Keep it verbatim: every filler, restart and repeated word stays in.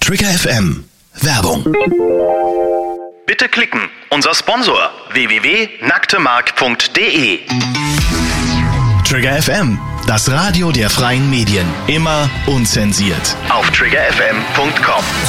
Trigger F M. Werbung. Bitte klicken. Unser Sponsor w w w punkt nacktemark punkt de. Trigger F M. Das Radio der freien Medien. Immer unzensiert. Auf trigger f m punkt com.